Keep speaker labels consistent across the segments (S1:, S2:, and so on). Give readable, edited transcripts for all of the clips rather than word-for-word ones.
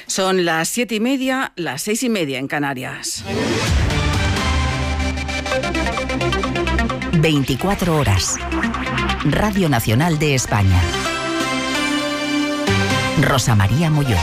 S1: Son las 7:30, las 6:30 en Canarias.
S2: 24 horas. Radio Nacional de España. Rosa María Molló.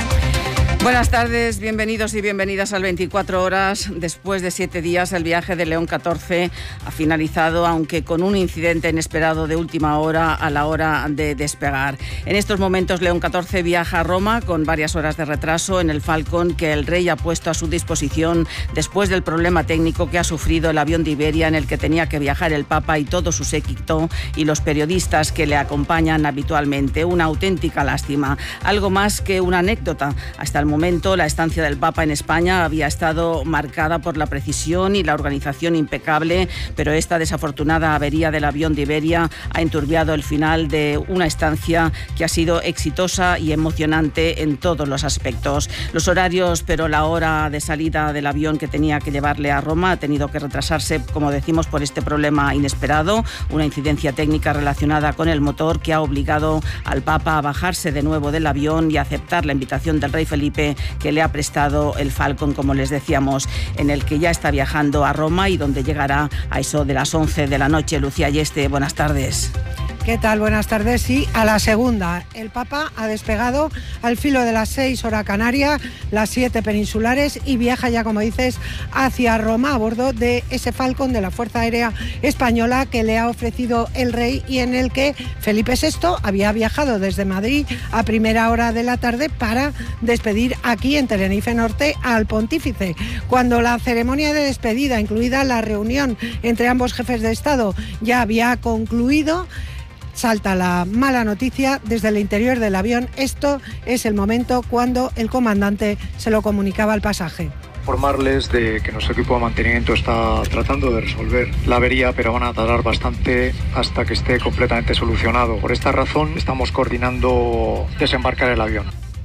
S1: Buenas tardes, bienvenidos y bienvenidas al 24 horas. Después de 7 días, el viaje de León 14 ha finalizado, aunque con un incidente inesperado de última hora a la hora de despegar. En estos momentos, León 14 viaja a Roma con varias horas de retraso en el Falcon que el rey ha puesto a su disposición después del problema técnico que ha sufrido el avión de Iberia en el que tenía que viajar el Papa y todo su séquito y los periodistas que le acompañan habitualmente. Una auténtica lástima. Algo más que una anécdota. Hasta el momento, la estancia del Papa en España había estado marcada por la precisión y la organización impecable, pero esta desafortunada avería del avión de Iberia ha enturbiado el final de una estancia que ha sido exitosa y emocionante en todos los aspectos. Los horarios, pero la hora de salida del avión que tenía que llevarle a Roma ha tenido que retrasarse, como decimos, por este problema inesperado, una incidencia técnica relacionada con el motor que ha obligado al Papa a bajarse de nuevo del avión y a aceptar la invitación del rey Felipe que le ha prestado el Falcon, como les decíamos, en el que ya está viajando a Roma y donde llegará a eso de las 11 de la noche. Lucía Yeste, buenas tardes.
S3: ¿Qué tal? Buenas tardes. Sí, a la segunda. El Papa ha despegado al filo de las 6 hora canaria, las 7 peninsulares, y viaja ya, como dices, hacia Roma a bordo de ese Falcon de la Fuerza Aérea Española que le ha ofrecido el rey y en el que Felipe VI había viajado desde Madrid a primera hora de la tarde para despedir aquí en Tenerife Norte al pontífice. Cuando la ceremonia de despedida, incluida la reunión entre ambos jefes de Estado, ya había concluido, salta la mala noticia desde el interior del avión. Esto es el momento cuando el comandante se lo comunicaba al pasaje.
S4: Informarles de que nuestro equipo de mantenimiento está tratando de resolver la avería, pero van a tardar bastante hasta que esté completamente solucionado. Por esta razón estamos coordinando desembarcar el avión.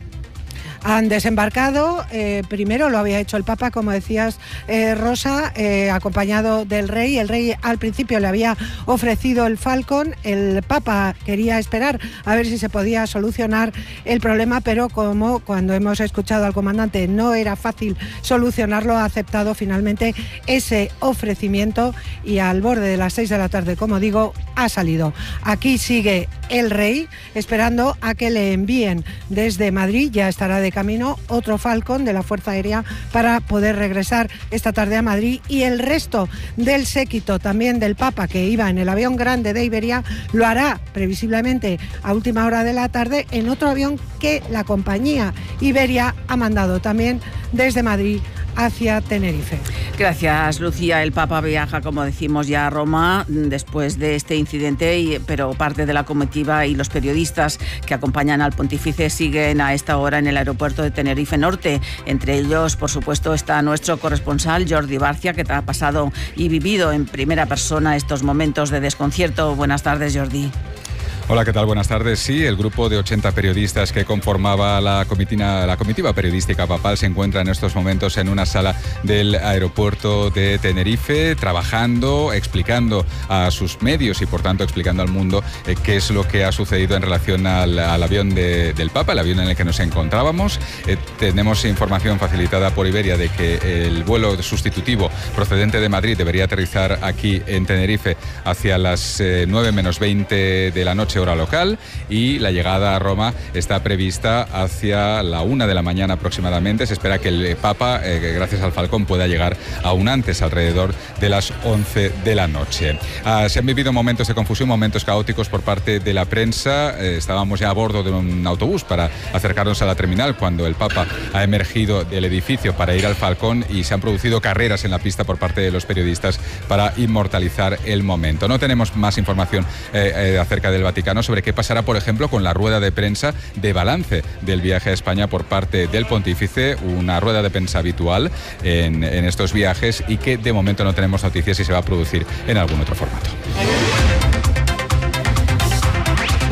S3: Han desembarcado, primero lo había hecho el Papa, como decías, Rosa, acompañado del rey. El rey al principio le había ofrecido el Falcon, el Papa quería esperar a ver si se podía solucionar el problema, pero como cuando hemos escuchado al comandante no era fácil solucionarlo, ha aceptado finalmente ese ofrecimiento y al borde de las 6 de la tarde, como digo, ha salido. Aquí sigue el rey esperando a que le envíen desde Madrid, ya estará de camino otro Falcon de la Fuerza Aérea para poder regresar esta tarde a Madrid, y el resto del séquito también del Papa que iba en el avión grande de Iberia lo hará previsiblemente a última hora de la tarde en otro avión que la compañía Iberia ha mandado también desde Madrid hacia Tenerife.
S1: Gracias, Lucía. El Papa viaja, como decimos, ya a Roma después de este incidente, pero parte de la comitiva y los periodistas que acompañan al pontífice siguen a esta hora en el aeropuerto de Tenerife Norte. Entre ellos, por supuesto, está nuestro corresponsal Jordi Barcia, que ha pasado y vivido en primera persona estos momentos de desconcierto. Buenas tardes, Jordi.
S5: Hola, ¿qué tal? Buenas tardes. Sí, el grupo de 80 periodistas que conformaba la comitiva periodística papal se encuentra en estos momentos en una sala del aeropuerto de Tenerife, trabajando, explicando a sus medios y, por tanto, explicando al mundo qué es lo que ha sucedido en relación al avión del Papa, el avión en el que nos encontrábamos. Tenemos información facilitada por Iberia de que el vuelo sustitutivo procedente de Madrid debería aterrizar aquí en Tenerife hacia las 9 menos 20 de la noche, hora local, y la llegada a Roma está prevista hacia la 1 de la mañana aproximadamente. Se espera que el Papa, gracias al Falcón, pueda llegar aún antes, alrededor de las 11 de la noche. Se han vivido momentos de confusión, momentos caóticos por parte de la prensa. Estábamos ya a bordo de un autobús para acercarnos a la terminal cuando el Papa ha emergido del edificio para ir al Falcón, y se han producido carreras en la pista por parte de los periodistas para inmortalizar el momento. No tenemos más información acerca del Vaticano sobre qué pasará, por ejemplo, con la rueda de prensa de balance del viaje a España por parte del pontífice, una rueda de prensa habitual en estos viajes, y que de momento no tenemos noticias si se va a producir en algún otro formato.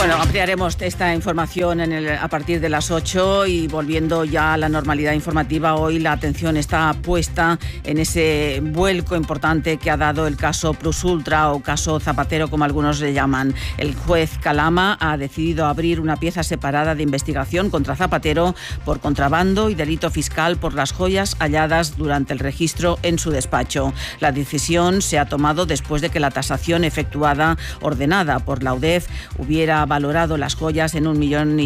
S1: Bueno, ampliaremos esta información a partir de las 8 y volviendo ya a la normalidad informativa, hoy la atención está puesta en ese vuelco importante que ha dado el caso Plus Ultra o caso Zapatero, como algunos le llaman. El juez Calama ha decidido abrir una pieza separada de investigación contra Zapatero por contrabando y delito fiscal por las joyas halladas durante el registro en su despacho. La decisión se ha tomado después de que la tasación efectuada, ordenada por la UDEF, hubiera valorado las joyas en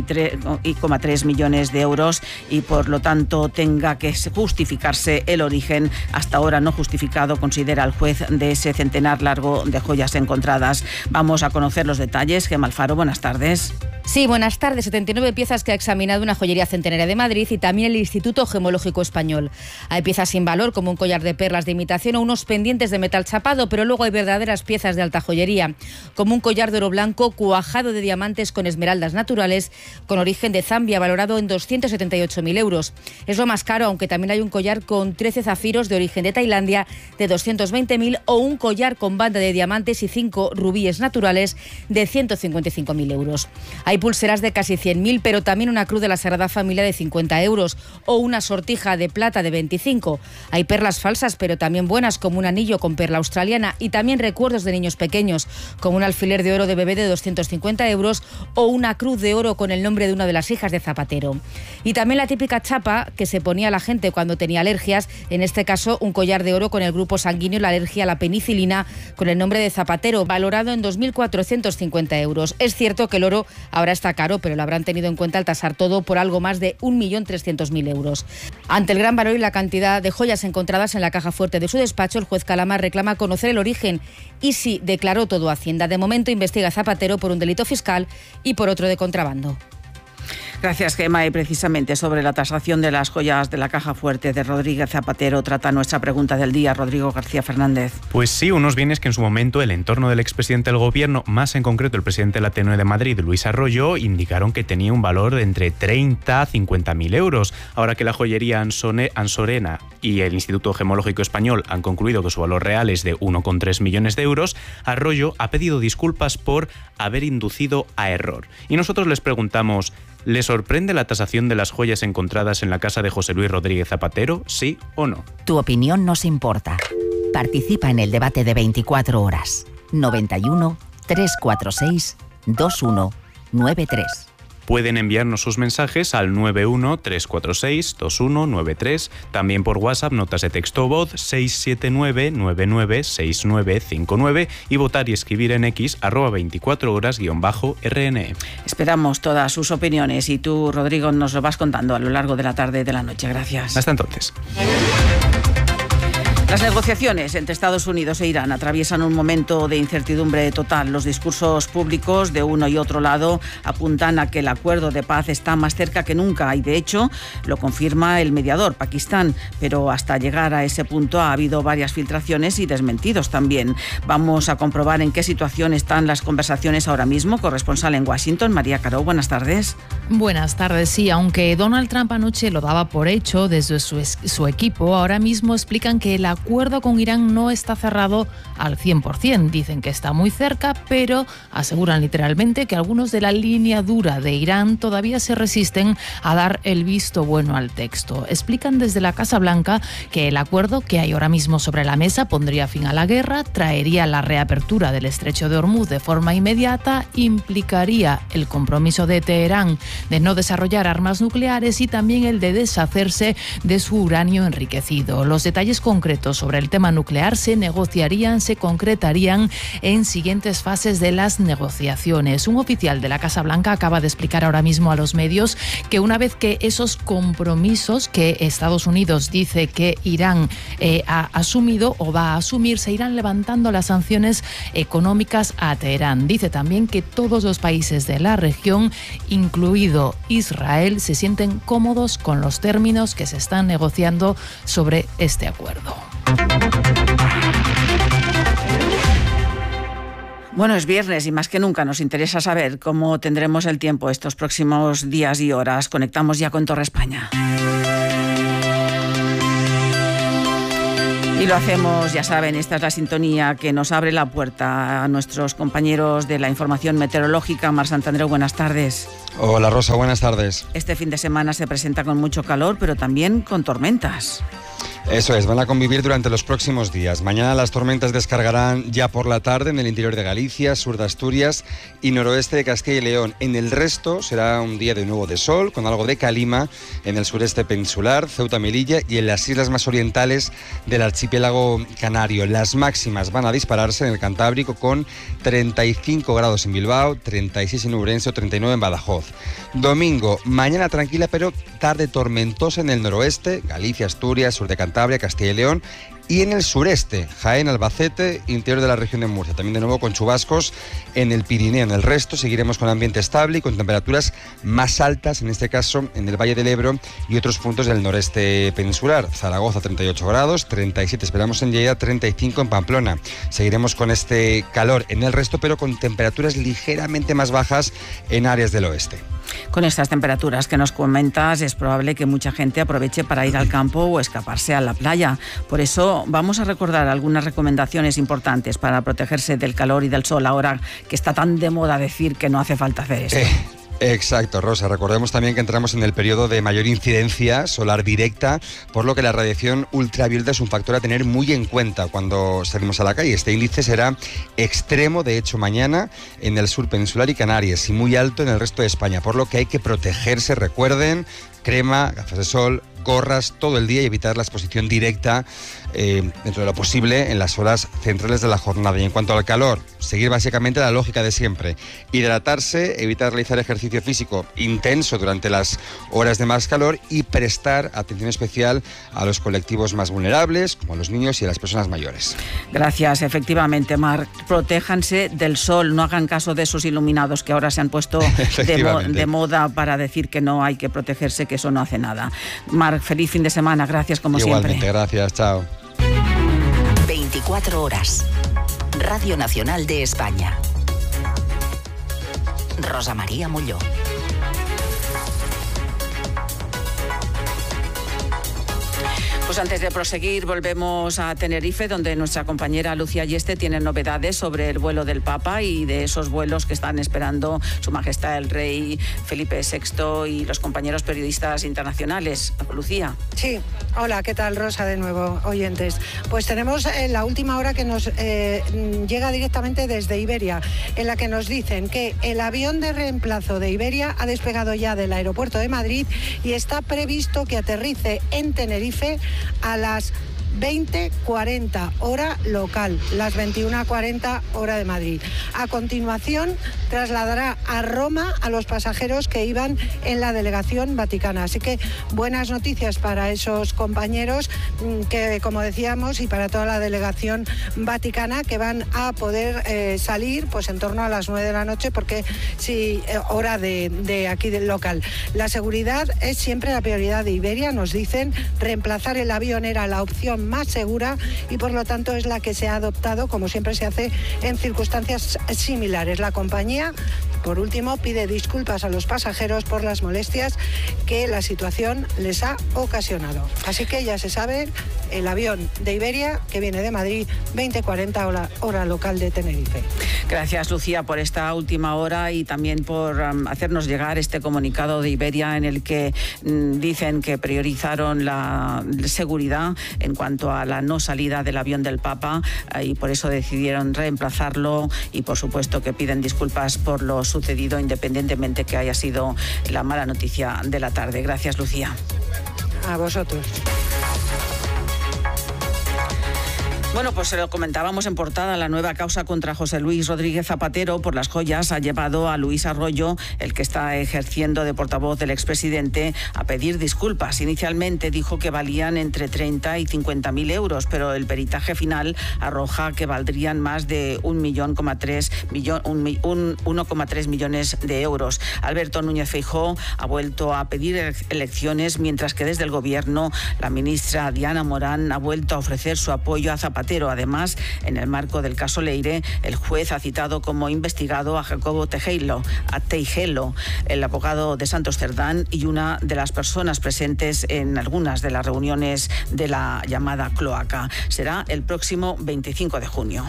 S1: 1,3 millones de euros y por lo tanto tenga que justificarse el origen hasta ahora no justificado, considera el juez, de ese centenar largo de joyas encontradas. Vamos a conocer los detalles. Gemma Alfaro, buenas tardes.
S6: Sí, buenas tardes. 79 piezas que ha examinado una joyería centenaria de Madrid y también el Instituto Gemológico Español. Hay piezas sin valor, como un collar de perlas de imitación o unos pendientes de metal chapado, pero luego hay verdaderas piezas de alta joyería, como un collar de oro blanco cuajado de diamantes con esmeraldas naturales, con origen de Zambia, valorado en 278.000 euros. Es lo más caro, aunque también hay un collar con 13 zafiros de origen de Tailandia de 220.000 o un collar con banda de diamantes y 5 rubíes naturales de 155.000 euros. Hay pulseras de casi 100.000, pero también una cruz de la Sagrada Familia de 50 euros o una sortija de plata de 25. Hay perlas falsas, pero también buenas, como un anillo con perla australiana, y también recuerdos de niños pequeños, como un alfiler de oro de bebé de 250 euros o una cruz de oro con el nombre de una de las hijas de Zapatero. Y también la típica chapa que se ponía la gente cuando tenía alergias, en este caso un collar de oro con el grupo sanguíneo la alergia a la penicilina con el nombre de Zapatero, valorado en 2.450 euros. Es cierto que el oro ahora está caro, pero lo habrán tenido en cuenta al tasar todo por algo más de 1.300.000 euros. Ante el gran valor y la cantidad de joyas encontradas en la caja fuerte de su despacho, el juez Calama reclama conocer el origen y si declaró todo Hacienda. De momento investiga a Zapatero por un delito fiscal y por otro de contrabando.
S1: Gracias, Gemma. Y precisamente sobre la tasación de las joyas de la caja fuerte de Rodríguez Zapatero trata nuestra pregunta del día, Rodrigo García Fernández.
S7: Pues sí, unos bienes que en su momento el entorno del expresidente del Gobierno, más en concreto el presidente del Ateneo de Madrid, Luis Arroyo, indicaron que tenía un valor de entre 30 a 50.000 euros. Ahora que la joyería Ansorena y el Instituto Gemológico Español han concluido que su valor real es de 1,3 millones de euros, Arroyo ha pedido disculpas por haber inducido a error. Y nosotros les preguntamos, ¿le sorprende la tasación de las joyas encontradas en la casa de José Luis Rodríguez Zapatero, sí o no?
S2: Tu opinión nos importa. Participa en el debate de 24 horas. 91 346 2193.
S7: Pueden enviarnos sus mensajes al 91 346 2193, también por WhatsApp, notas de texto o voz 679 996959 y votar y escribir en X @24horas_RN.
S1: Esperamos todas sus opiniones y tú, Rodrigo, nos lo vas contando a lo largo de la tarde y de la noche. Gracias.
S7: Hasta entonces.
S1: Las negociaciones entre Estados Unidos e Irán atraviesan un momento de incertidumbre total. Los discursos públicos de uno y otro lado apuntan a que el acuerdo de paz está más cerca que nunca y, de hecho, lo confirma el mediador, Pakistán. Pero hasta llegar a ese punto ha habido varias filtraciones y desmentidos también. Vamos a comprobar en qué situación están las conversaciones ahora mismo. Corresponsal en Washington, María Caro, buenas tardes.
S8: Buenas tardes, sí. Aunque Donald Trump anoche lo daba por hecho desde su equipo, ahora mismo explican que el acuerdo con Irán no está cerrado al 100%. Dicen que está muy cerca, pero aseguran literalmente que algunos de la línea dura de Irán todavía se resisten a dar el visto bueno al texto. Explican desde la Casa Blanca que el acuerdo que hay ahora mismo sobre la mesa pondría fin a la guerra, traería la reapertura del estrecho de Hormuz de forma inmediata, implicaría el compromiso de Teherán de no desarrollar armas nucleares y también el de deshacerse de su uranio enriquecido. Los detalles concretos sobre el tema nuclear se negociarían, se concretarían en siguientes fases de las negociaciones. Un oficial de la Casa Blanca acaba de explicar ahora mismo a los medios que una vez que esos compromisos que Estados Unidos dice que Irán ha asumido o va a asumir, se irán levantando las sanciones económicas a Teherán. Dice también que todos los países de la región, incluido Israel, se sienten cómodos con los términos que se están negociando sobre este acuerdo.
S1: Bueno, es viernes y más que nunca nos interesa saber cómo tendremos el tiempo estos próximos días y horas. Conectamos ya con Torre España. Y lo hacemos, ya saben, esta es la sintonía que nos abre la puerta a nuestros compañeros de la información meteorológica. Mar Santandreu, buenas tardes.
S9: Hola Rosa, buenas tardes.
S1: Este fin de semana se presenta con mucho calor, pero también con tormentas.
S9: Eso es, van a convivir durante los próximos días. Mañana las tormentas descargarán ya por la tarde en el interior de Galicia, sur de Asturias y noroeste de Castilla y León. En el resto será un día de nuevo de sol, con algo de calima en el sureste peninsular, Ceuta, Melilla y en las islas más orientales del archipiélago canario. Las máximas van a dispararse en el Cantábrico con 35 grados en Bilbao, 36 en Ourense o 39 en Badajoz. Domingo, mañana tranquila pero tarde tormentosa en el noroeste, Galicia, Asturias, sur de Cantabria, Castilla y León, y en el sureste, Jaén, Albacete, interior de la región de Murcia. También de nuevo con chubascos en el Pirineo. En el resto seguiremos con ambiente estable y con temperaturas más altas, en este caso en el Valle del Ebro y otros puntos del noreste peninsular. Zaragoza 38 grados, 37 esperamos en Lleida, 35 en Pamplona. Seguiremos con este calor en el resto, pero con temperaturas ligeramente más bajas en áreas del oeste.
S1: Con estas temperaturas que nos comentas, es probable que mucha gente aproveche para ir al campo o escaparse a la playa. Por eso vamos a recordar algunas recomendaciones importantes para protegerse del calor y del sol, ahora que está tan de moda decir que no hace falta hacer esto.
S9: Exacto, Rosa. Recordemos también que entramos en el periodo de mayor incidencia solar directa, por lo que la radiación ultravioleta es un factor a tener muy en cuenta cuando salimos a la calle. Este índice será extremo, de hecho, mañana en el sur peninsular y Canarias, y muy alto en el resto de España, por lo que hay que protegerse. Recuerden, crema, gafas de sol, gorras todo el día y evitar la exposición directa dentro de lo posible en las horas centrales de la jornada. Y en cuanto al calor, seguir básicamente la lógica de siempre: hidratarse, evitar realizar ejercicio físico intenso durante las horas de más calor y prestar atención especial a los colectivos más vulnerables, como a los niños y a las personas mayores.
S1: Gracias, efectivamente, Marc. Protéjanse del sol, no hagan caso de esos iluminados que ahora se han puesto de moda para decir que no hay que protegerse, que eso no hace nada. Marc, feliz fin de semana, gracias como
S9: Igualmente,
S1: siempre.
S9: Gracias, chao.
S2: 24 horas. Radio Nacional de España. Rosa María Molló.
S1: Pues antes de proseguir, volvemos a Tenerife, donde nuestra compañera Lucía Ayeste tiene novedades sobre el vuelo del Papa y de esos vuelos que están esperando Su Majestad el Rey Felipe VI y los compañeros periodistas internacionales. Lucía.
S3: Sí, hola, ¿qué tal, Rosa, de nuevo, oyentes? Pues tenemos la última hora que nos llega directamente desde Iberia, en la que nos dicen que el avión de reemplazo de Iberia ha despegado ya del aeropuerto de Madrid y está previsto que aterrice en Tenerife a las 20:40 hora local, las 21:40 hora de Madrid. A continuación trasladará a Roma a los pasajeros que iban en la delegación vaticana. Así que buenas noticias para esos compañeros que, como decíamos, y para toda la delegación vaticana, que van a poder salir pues en torno a las 9 de la noche, porque sí, hora de aquí del local. La seguridad es siempre la prioridad de Iberia, nos dicen. Reemplazar el avión era la opción más segura y por lo tanto es la que se ha adoptado, como siempre se hace en circunstancias similares. La compañía, por último, pide disculpas a los pasajeros por las molestias que la situación les ha ocasionado. Así que ya se sabe, el avión de Iberia que viene de Madrid, 20:40 hora local de Tenerife.
S1: Gracias, Lucía, por esta última hora y también por hacernos llegar este comunicado de Iberia en el que dicen que priorizaron la seguridad en cuanto a la no salida del avión del Papa y por eso decidieron reemplazarlo, y por supuesto que piden disculpas por lo sucedido, independientemente que haya sido la mala noticia de la tarde. Gracias, Lucía.
S3: A vosotros.
S1: Bueno, pues se lo comentábamos en portada, la nueva causa contra José Luis Rodríguez Zapatero por las joyas ha llevado a Luis Arroyo, el que está ejerciendo de portavoz del expresidente, a pedir disculpas. Inicialmente dijo que valían entre 30 y 50.000 euros, pero el peritaje final arroja que valdrían más de 1,3 millones de euros. Alberto Núñez Feijóo ha vuelto a pedir elecciones, mientras que desde el gobierno la ministra Diana Morán ha vuelto a ofrecer su apoyo a Zapatero Zapatero. Además, en el marco del caso Leire, el juez ha citado como investigado a Jacobo Tejelo, el abogado de Santos Cerdán y una de las personas presentes en algunas de las reuniones de la llamada cloaca. Será el próximo 25 de junio.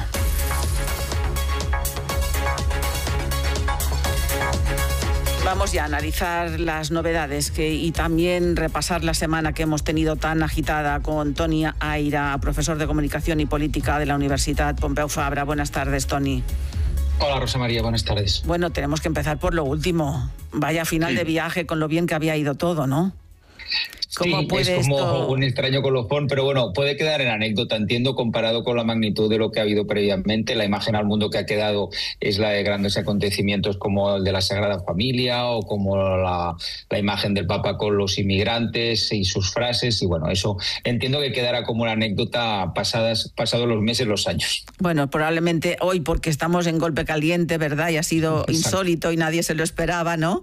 S1: Vamos ya a analizar las novedades y también repasar la semana que hemos tenido tan agitada con Toni Aira, profesor de Comunicación y Política de la Universidad Pompeu Fabra. Buenas tardes, Toni.
S10: Hola, Rosa María, buenas tardes.
S1: Bueno, tenemos que empezar por lo último. Vaya final de viaje con lo bien que había ido todo, ¿no?
S10: Sí, es como un extraño colofón, pero bueno, puede quedar en anécdota, entiendo, comparado con la magnitud de lo que ha habido previamente. La imagen al mundo que ha quedado es la de grandes acontecimientos como el de la Sagrada Familia o como la imagen del Papa con los inmigrantes y sus frases, y bueno, eso entiendo que quedará como una anécdota pasados los meses, los años.
S1: Bueno, probablemente hoy, porque estamos en golpe caliente, ¿verdad? Y ha sido insólito y nadie se lo esperaba, ¿no?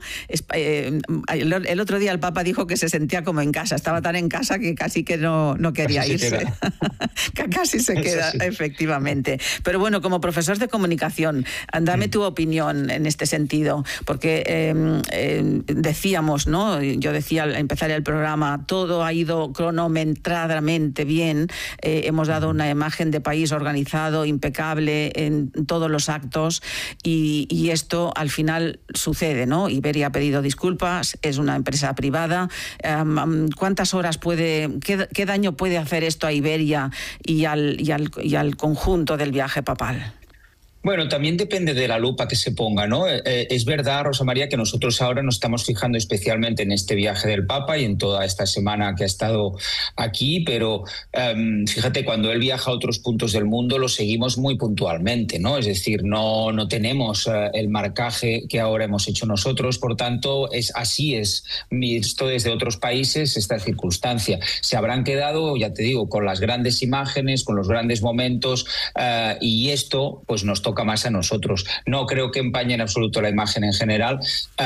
S1: El otro día el Papa dijo que se sentía como en casa, estaba tan en casa que casi que no quería casi irse. Casi se queda, sí. Efectivamente. Pero bueno, como profesor de comunicación, dame tu opinión en este sentido, porque decíamos, ¿no? Yo decía al empezar el programa, todo ha ido cronometradamente bien, hemos dado una imagen de país organizado, impecable en todos los actos, y esto al final sucede, ¿no? Iberia ha pedido disculpas, es una empresa privada. ¿Cuántas horas qué daño puede hacer esto a Iberia y al conjunto del viaje papal?
S10: Bueno, también depende de la lupa que se ponga, ¿no? Es verdad, Rosa María, que nosotros ahora nos estamos fijando especialmente en este viaje del Papa y en toda esta semana que ha estado aquí, pero fíjate, cuando él viaja a otros puntos del mundo lo seguimos muy puntualmente, ¿no? Es decir, no tenemos el marcaje que ahora hemos hecho nosotros, por tanto, así es visto desde otros países esta circunstancia. Se habrán quedado, ya te digo, con las grandes imágenes, con los grandes momentos, y esto pues nos toca más a nosotros. No creo que empañe en absoluto la imagen en general,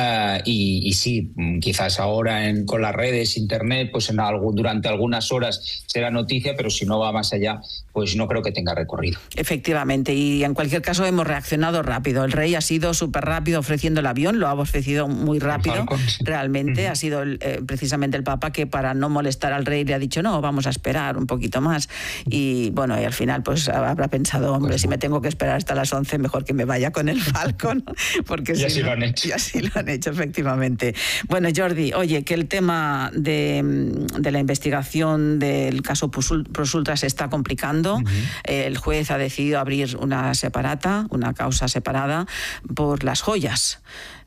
S10: y sí, quizás ahora con las redes, internet, pues durante algunas horas será noticia, pero si no va más allá, pues no creo que tenga recorrido.
S1: Efectivamente, y en cualquier caso hemos reaccionado rápido. El rey ha sido súper rápido ofreciendo el avión, lo ha ofrecido muy rápido, Falcon, sí. Realmente ha sido precisamente el Papa que, para no molestar al rey, le ha dicho no, vamos a esperar un poquito más, y bueno, y al final pues habrá pensado, hombre, pues si me tengo que esperar hasta las 11, mejor que me vaya con el Falcon, porque
S10: y así lo han hecho.
S1: Y así lo han hecho, efectivamente. Bueno, Jordi, oye, que el tema de la investigación del caso Prosulta se está complicando. El juez ha decidido abrir una causa separada por las joyas.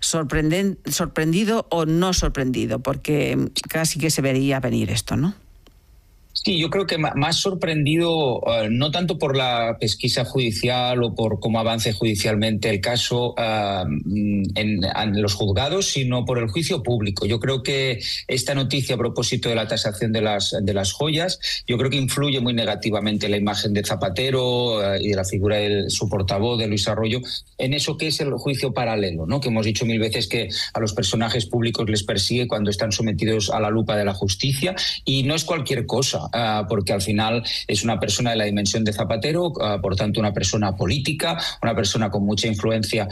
S1: ¿Sorprendido o no sorprendido? Porque casi que se vería venir esto, ¿no?
S10: Sí, yo creo que más sorprendido, no tanto por la pesquisa judicial o por cómo avance judicialmente el caso en los juzgados, sino por el juicio público. Yo creo que esta noticia a propósito de la tasación de las joyas, yo creo que influye muy negativamente en la imagen de Zapatero y de la figura de su portavoz, de Luis Arroyo, en eso que es el juicio paralelo, ¿no? Que hemos dicho mil veces que a los personajes públicos les persigue cuando están sometidos a la lupa de la justicia, y no es cualquier cosa. Porque al final es una persona de la dimensión de Zapatero, por tanto una persona política, una persona con mucha influencia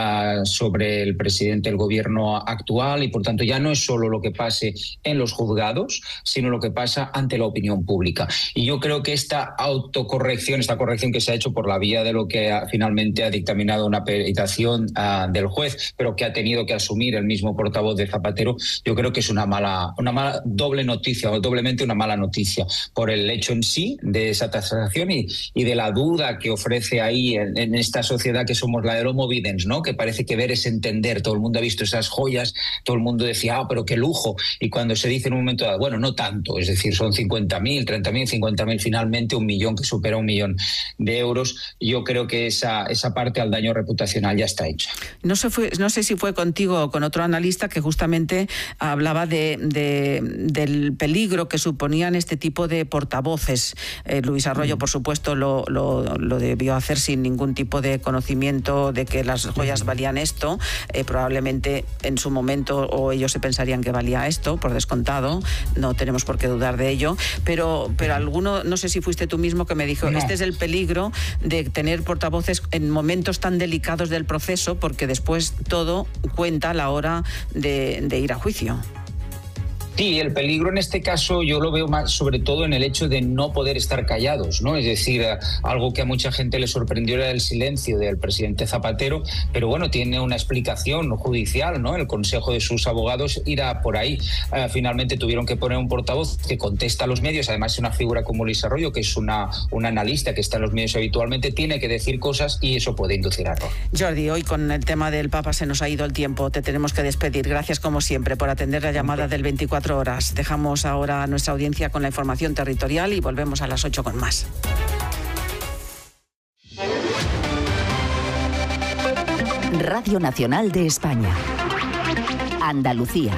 S10: sobre el presidente del gobierno actual, y por tanto ya no es solo lo que pase en los juzgados, sino lo que pasa ante la opinión pública. Y yo creo que esta corrección que se ha hecho por la vía de lo que finalmente ha dictaminado una peritación del juez, pero que ha tenido que asumir el mismo portavoz de Zapatero, yo creo que es una mala doble noticia, o doblemente una mala noticia, por el hecho en sí de esa tasación y de la duda que ofrece ahí en esta sociedad que somos la del homo videns, ¿no? Que parece que ver es entender. Todo el mundo ha visto esas joyas, todo el mundo decía, pero qué lujo, y cuando se dice en un momento dado, bueno, no tanto, es decir, son 50.000, 30.000, 50.000, finalmente 1 millón, que supera 1 millón de euros, yo creo que esa parte al daño reputacional ya está hecha.
S1: No sé si fue contigo o con otro analista que justamente hablaba del peligro que suponían este tipo tipo de portavoces. Luis Arroyo, por supuesto, lo debió hacer sin ningún tipo de conocimiento de que las joyas valían esto. Probablemente en su momento o ellos se pensarían que valía esto, por descontado, no tenemos por qué dudar de ello, pero alguno, no sé si fuiste tú mismo que me dijo, este es el peligro de tener portavoces en momentos tan delicados del proceso, porque después todo cuenta a la hora de ir a juicio.
S10: Sí, el peligro en este caso yo lo veo más sobre todo en el hecho de no poder estar callados, ¿no? Es decir, algo que a mucha gente le sorprendió era el silencio del presidente Zapatero, pero bueno, tiene una explicación judicial, ¿no? El consejo de sus abogados irá por ahí. Finalmente tuvieron que poner un portavoz que contesta a los medios, además es una figura como Luis Arroyo, que es un analista que está en los medios habitualmente, tiene que decir cosas y eso puede inducir a error.
S1: Jordi, hoy con el tema del Papa se nos ha ido el tiempo, te tenemos que despedir. Gracias como siempre por atender la llamada del 24 horas. Dejamos ahora a nuestra audiencia con la información territorial y volvemos a las 8 con más.
S2: Radio Nacional de España. Andalucía.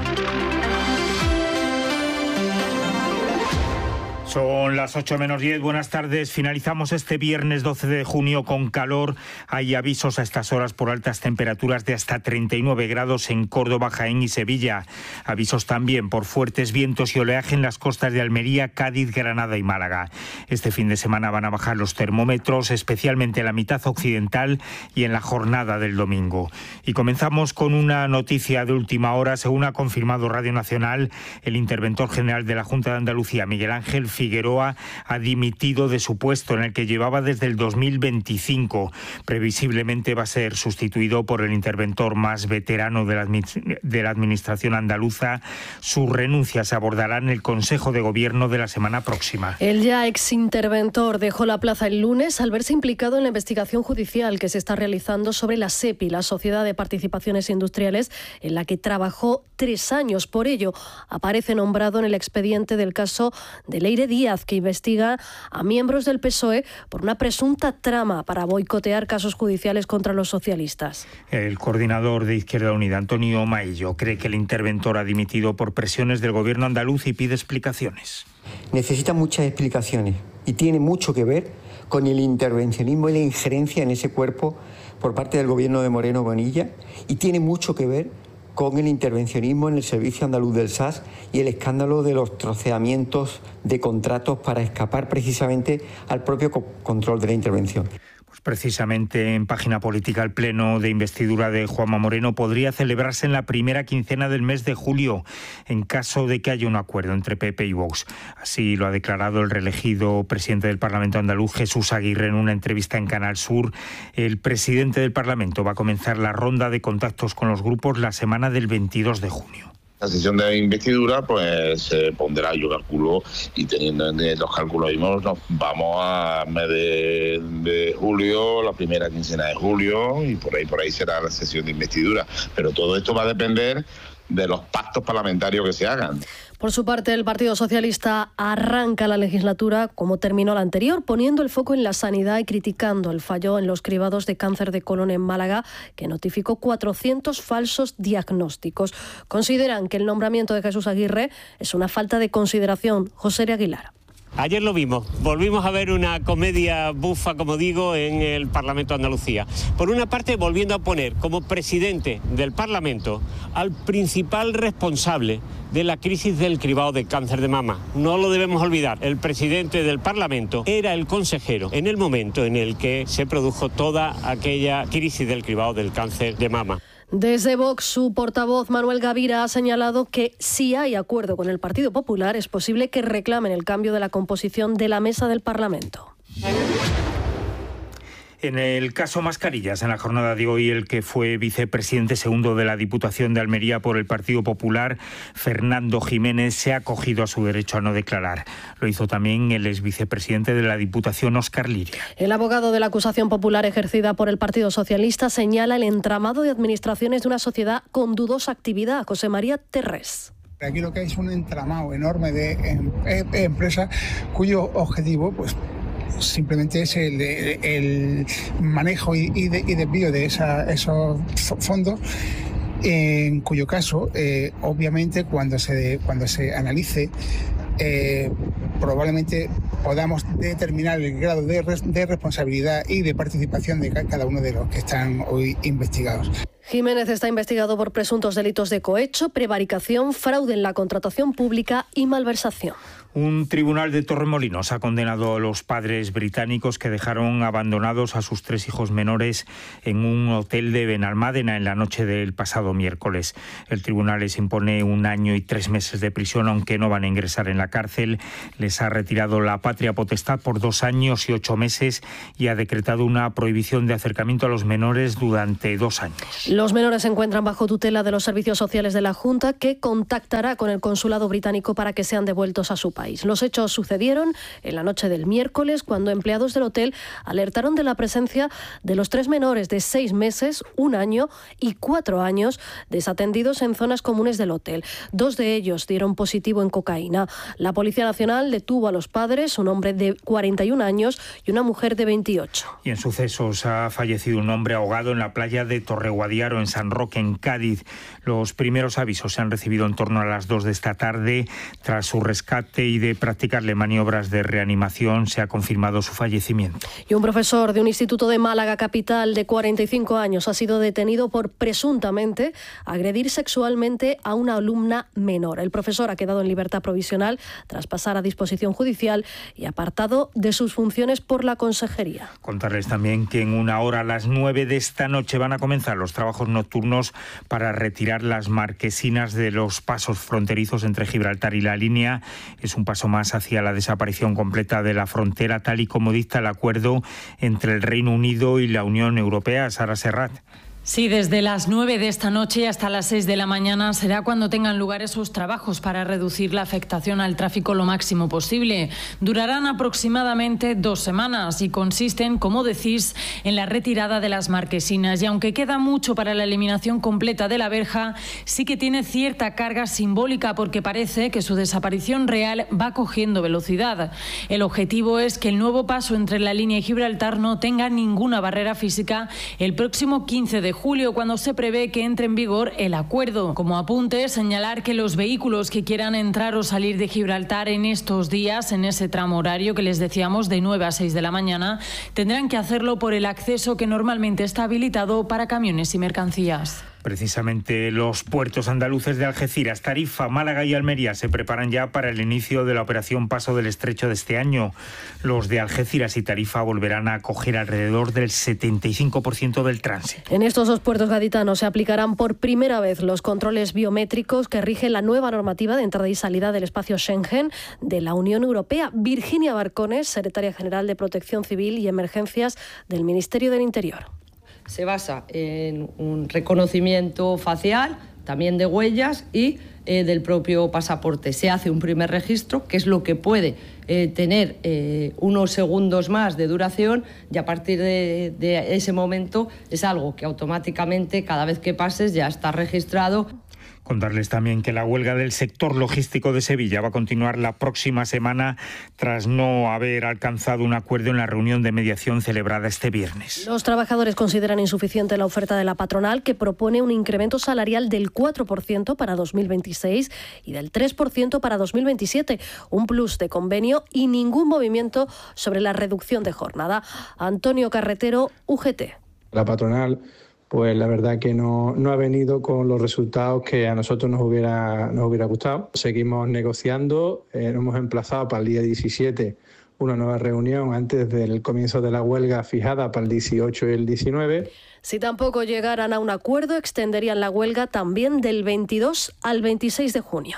S11: Son las 8:10, buenas tardes. Finalizamos este viernes 12 de junio con calor. Hay avisos a estas horas por altas temperaturas de hasta 39 grados en Córdoba, Jaén y Sevilla. Avisos también por fuertes vientos y oleaje en las costas de Almería, Cádiz, Granada y Málaga. Este fin de semana van a bajar los termómetros, especialmente en la mitad occidental y en la jornada del domingo. Y comenzamos con una noticia de última hora. Según ha confirmado Radio Nacional, el interventor general de la Junta de Andalucía, Miguel Ángel Figueroa, ha dimitido de su puesto en el que llevaba desde el 2025. Previsiblemente va a ser sustituido por el interventor más veterano de la administración andaluza. Su renuncia se abordará en el Consejo de Gobierno de la semana próxima.
S12: El ya exinterventor dejó la plaza el lunes al verse implicado en la investigación judicial que se está realizando sobre la SEPI, la Sociedad de Participaciones Industriales, en la que trabajó 3 años. Por ello, aparece nombrado en el expediente del caso de Leire Díaz, que investiga a miembros del PSOE por una presunta trama para boicotear casos judiciales contra los socialistas.
S11: El coordinador de Izquierda Unida, Antonio Maillo, cree que el interventor ha dimitido por presiones del gobierno andaluz y pide explicaciones.
S13: Necesita muchas explicaciones y tiene mucho que ver con el intervencionismo y la injerencia en ese cuerpo por parte del gobierno de Moreno Bonilla, y tiene mucho que ver con el intervencionismo en el Servicio Andaluz del SAS y el escándalo de los troceamientos de contratos para escapar precisamente al propio control de la intervención.
S11: Pues precisamente en Página Política, el pleno de investidura de Juanma Moreno podría celebrarse en la primera quincena del mes de julio, en caso de que haya un acuerdo entre PP y Vox. Así lo ha declarado el reelegido presidente del Parlamento andaluz, Jesús Aguirre, en una entrevista en Canal Sur. El presidente del Parlamento va a comenzar la ronda de contactos con los grupos la semana del 22 de junio.
S14: La sesión de investidura pues se pondrá, yo calculo, y teniendo en los cálculos mismos, nos vamos a mes de julio, la primera quincena de julio, y por ahí será la sesión de investidura. Pero todo esto va a depender de los pactos parlamentarios que se hagan.
S12: Por su parte, el Partido Socialista arranca la legislatura como terminó la anterior, poniendo el foco en la sanidad y criticando el fallo en los cribados de cáncer de colon en Málaga, que notificó 400 falsos diagnósticos. Consideran que el nombramiento de Jesús Aguirre es una falta de consideración. José R. Aguilar.
S15: Ayer lo vimos, volvimos a ver una comedia bufa, como digo, en el Parlamento de Andalucía. Por una parte, volviendo a poner como presidente del Parlamento al principal responsable de la crisis del cribado de cáncer de mama. No lo debemos olvidar, el presidente del Parlamento era el consejero en el momento en el que se produjo toda aquella crisis del cribado del cáncer de mama.
S12: Desde Vox, su portavoz Manuel Gavira ha señalado que si hay acuerdo con el Partido Popular es posible que reclamen el cambio de la composición de la mesa del Parlamento.
S11: En el caso Mascarillas, en la jornada de hoy, el que fue vicepresidente segundo de la Diputación de Almería por el Partido Popular, Fernando Jiménez, se ha acogido a su derecho a no declarar. Lo hizo también el exvicepresidente de la Diputación, Óscar Liria.
S12: El abogado de la acusación popular ejercida por el Partido Socialista señala el entramado de administraciones de una sociedad con dudosa actividad. José María Terrés.
S16: Aquí lo que hay es un entramado enorme de empresas cuyo objetivo, pues, simplemente es el manejo y desvío de esos fondos, en cuyo caso, obviamente, cuando se analice probablemente podamos determinar el grado de responsabilidad y de participación de cada uno de los que están hoy investigados.
S12: Jiménez está investigado por presuntos delitos de cohecho, prevaricación, fraude en la contratación pública y malversación.
S11: Un tribunal de Torremolinos ha condenado a los padres británicos que dejaron abandonados a sus 3 hijos menores en un hotel de Benalmádena en la noche del pasado miércoles. El tribunal les impone 1 año y 3 meses de prisión, aunque no van a ingresar en la cárcel. Les ha retirado la patria potestad por 2 años y 8 meses y ha decretado una prohibición de acercamiento a los menores durante 2 años.
S12: Los menores se encuentran bajo tutela de los servicios sociales de la Junta, que contactará con el consulado británico para que sean devueltos a su país. Los hechos sucedieron en la noche del miércoles, cuando empleados del hotel alertaron de la presencia de los 3 menores de 6 meses, 1 año y 4 años desatendidos en zonas comunes del hotel. 2 de ellos dieron positivo en cocaína. La Policía Nacional detuvo a los padres, un hombre de 41 años y una mujer de 28.
S11: Y en sucesos ha fallecido un hombre ahogado en la playa de Torreguadiaro, en San Roque, en Cádiz. Los primeros avisos se han recibido en torno a las 2 de esta tarde. Tras su rescate y de practicarle maniobras de reanimación, se ha confirmado su fallecimiento.
S12: Y un profesor de un instituto de Málaga capital de 45 años ha sido detenido por presuntamente agredir sexualmente a una alumna menor. El profesor ha quedado en libertad provisional tras pasar a disposición judicial y apartado de sus funciones por la consejería.
S11: Contarles también que en 1 hora, a las 9 de esta noche, van a comenzar los trabajos nocturnos para retirar las marquesinas de los pasos fronterizos entre Gibraltar y la Línea. Es un paso más hacia la desaparición completa de la frontera, tal y como dicta el acuerdo entre el Reino Unido y la Unión Europea. Sara Serrat.
S17: Sí, desde las 9 de esta noche hasta las 6 de la mañana será cuando tengan lugar esos trabajos para reducir la afectación al tráfico lo máximo posible. Durarán aproximadamente 2 semanas y consisten, como decís, en la retirada de las marquesinas. Y aunque queda mucho para la eliminación completa de la verja, sí que tiene cierta carga simbólica, porque parece que su desaparición real va cogiendo velocidad. El objetivo es que el nuevo paso entre la Línea y Gibraltar no tenga ninguna barrera física el próximo 15 de julio, cuando se prevé que entre en vigor el acuerdo. Como apunte, señalar que los vehículos que quieran entrar o salir de Gibraltar en estos días, en ese tramo horario que les decíamos de 9 a 6 de la mañana, tendrán que hacerlo por el acceso que normalmente está habilitado para camiones y mercancías.
S11: Precisamente los puertos andaluces de Algeciras, Tarifa, Málaga y Almería se preparan ya para el inicio de la operación Paso del Estrecho de este año. Los de Algeciras y Tarifa volverán a acoger alrededor del 75% del tránsito.
S12: En estos 2 puertos gaditanos se aplicarán por primera vez los controles biométricos que rigen la nueva normativa de entrada y salida del espacio Schengen de la Unión Europea. Virginia Barcones, secretaria general de Protección Civil y Emergencias del Ministerio del Interior.
S18: Se basa en un reconocimiento facial, también de huellas y del propio pasaporte. Se hace un primer registro, que es lo que puede tener unos segundos más de duración, y a partir de ese momento es algo que automáticamente, cada vez que pases, ya está registrado.
S11: Contarles también que la huelga del sector logístico de Sevilla va a continuar la próxima semana tras no haber alcanzado un acuerdo en la reunión de mediación celebrada este viernes.
S12: Los trabajadores consideran insuficiente la oferta de la patronal, que propone un incremento salarial del 4% para 2026 y del 3% para 2027, un plus de convenio y ningún movimiento sobre la reducción de jornada. Antonio Carretero, UGT.
S19: La patronal, pues la verdad que no ha venido con los resultados que a nosotros nos hubiera gustado. Seguimos negociando, nos hemos emplazado para el día 17 una nueva reunión antes del comienzo de la huelga fijada para el 18 y el 19.
S12: Si tampoco llegaran a un acuerdo, extenderían la huelga también del 22 al 26 de junio.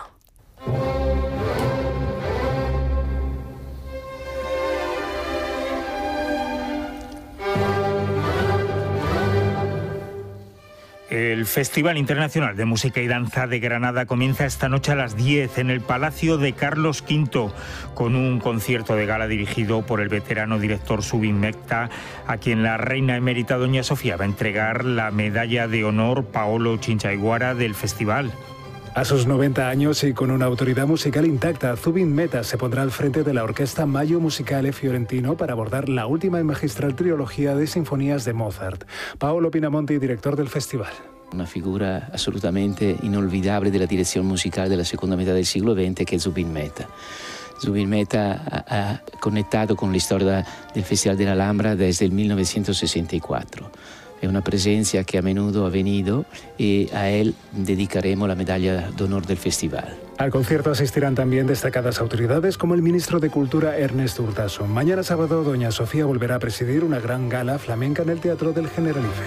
S11: El Festival Internacional de Música y Danza de Granada comienza esta noche a las 10 en el Palacio de Carlos V con un concierto de gala dirigido por el veterano director Zubin Mehta, a quien la reina emérita doña Sofía va a entregar la medalla de honor Paolo Chinchayguara del festival.
S20: A sus 90 años y con una autoridad musical intacta, Zubin Mehta se pondrá al frente de la Orquesta Maggio Musicale Fiorentino para abordar la última y magistral trilogía de sinfonías de Mozart. Paolo Pinamonti, director del festival.
S21: Una figura assolutamente inolvidabile della direzione musicale della seconda metà del siglo XX, che è Zubin Mehta. Zubin Mehta ha conectado con la historia del Festival de la Alhambra desde el 1964. Es una presencia que a menudo ha venido y a él dedicaremos la medalla de honor del festival.
S20: Al concierto asistirán también destacadas autoridades como el ministro de Cultura Ernesto Urtasun. Mañana sábado, doña Sofía volverá a presidir una gran gala flamenca en el Teatro del Generalife.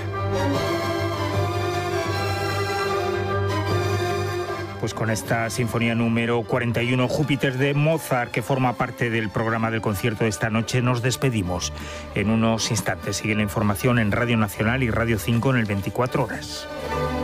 S11: Pues con esta sinfonía número 41, Júpiter de Mozart, que forma parte del programa del concierto de esta noche, nos despedimos. En unos instantes sigue la información en Radio Nacional y Radio 5 en el 24 horas.